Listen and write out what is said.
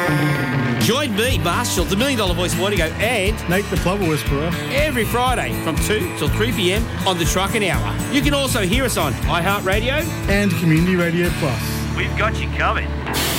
Join me, Marshall, the $1 Million Voice Morning Go, and Nate the Plumber Whisperer. every Friday from 2 till 3 p.m. on the Trucking Hour. You can also hear us on iHeartRadio And Community Radio Plus. We've got you covered.